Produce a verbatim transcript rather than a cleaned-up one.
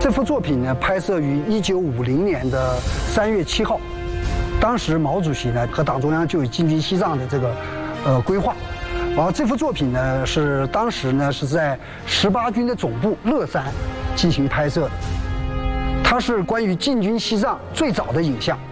这幅作品呢，拍摄于一九五零年的三月七号。当时毛主席呢和党中央就有进军西藏的这个呃规划。然后这幅作品呢是当时呢是在十八军的总部乐山进行拍摄的。它是关于进军西藏最早的影像。